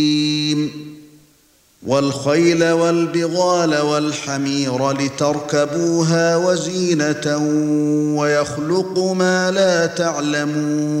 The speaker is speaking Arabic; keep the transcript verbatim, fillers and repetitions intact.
وَالْخَيْلَ وَالْبِغَالَ وَالْحَمِيرَ لِتَرْكَبُوهَا وَزِينَةً وَيَخْلُقُ مَا لَا تَعْلَمُونَ